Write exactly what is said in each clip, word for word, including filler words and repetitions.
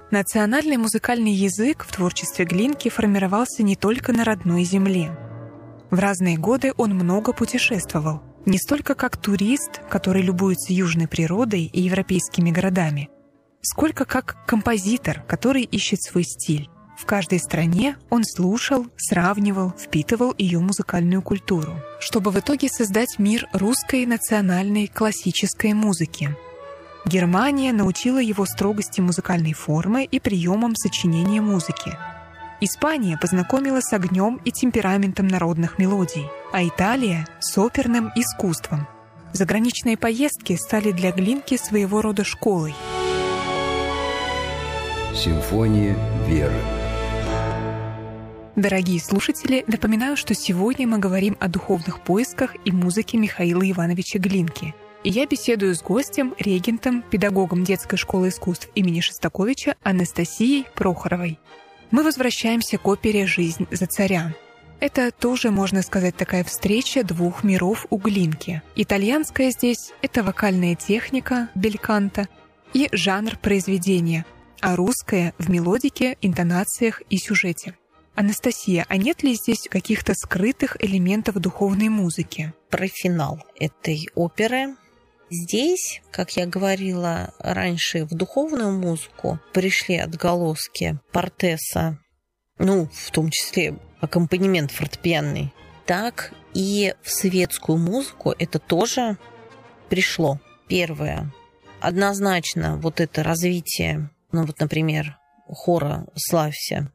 Национальный музыкальный язык в творчестве Глинки формировался не только на родной земле. В разные годы он много путешествовал, не столько как турист, который любуется южной природой и европейскими городами, сколько как композитор, который ищет свой стиль. В каждой стране он слушал, сравнивал, впитывал ее музыкальную культуру, чтобы в итоге создать мир русской национальной классической музыки. Германия научила его строгости музыкальной формы и приемам сочинения музыки. Испания познакомила с огнем и темпераментом народных мелодий, а Италия — с оперным искусством. Заграничные поездки стали для Глинки своего рода школой. Симфония веры. Дорогие слушатели, напоминаю, что сегодня мы говорим о духовных поисках и музыке Михаила Ивановича Глинки. И я беседую с гостем, регентом, педагогом детской школы искусств имени Шостаковича Анастасией Прохоровой. Мы возвращаемся к опере «Жизнь за царя». Это тоже, можно сказать, такая встреча двух миров у Глинки. Итальянская здесь — это вокальная техника, бельканто, и жанр произведения, а русская — в мелодике, интонациях и сюжете. Анастасия, а нет ли здесь каких-то скрытых элементов духовной музыки? Про финал этой оперы. Здесь, как я говорила раньше, в духовную музыку пришли отголоски Портеса, ну, в том числе аккомпанемент фортепианный, так и в светскую музыку это тоже пришло. Первое. Однозначно вот это развитие, ну вот, например, хора «Славься».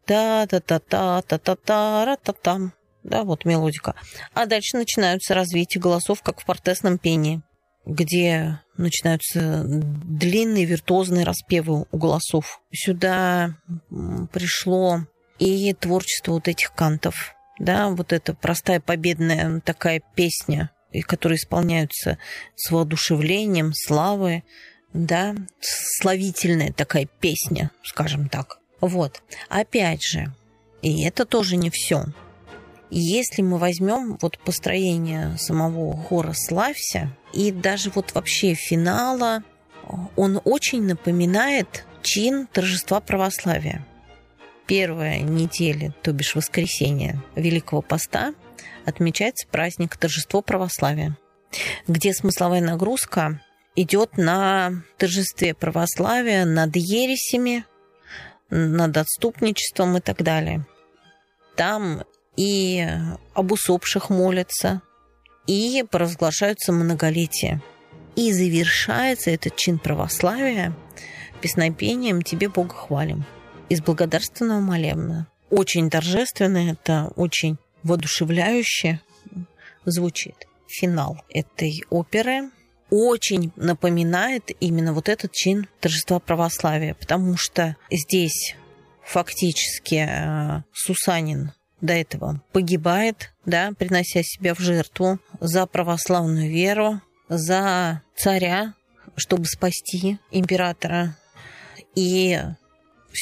Та-та-та-та-та-та-та-ра-та-там. Да, вот мелодика. А дальше начинаются развитие голосов, как в портесном пении, где начинаются длинные виртуозные распевы у голосов. Сюда пришло и творчество вот этих кантов. Да, вот эта простая победная такая песня, которая исполняется с воодушевлением, славой, да, славительная такая песня, скажем так. Вот. Опять же, и это тоже не все. Если мы возьмем вот построение самого хора «Славься», и даже вот вообще финала, он очень напоминает чин торжества православия. Первая неделя, то бишь воскресенье Великого Поста, отмечается праздник торжество православия, где смысловая нагрузка идет на торжестве православия над ересями, над отступничеством и так далее. Там и об усопших молятся, и провозглашаются многолетия. И завершается этот чин православия песнопением «Тебе, Бога, хвалим» из благодарственного молебна. Очень торжественно, это очень воодушевляюще звучит. Финал этой оперы очень напоминает именно вот этот чин торжества православия, потому что здесь фактически Сусанин до этого погибает, да, принося себя в жертву за православную веру, за царя, чтобы спасти императора. И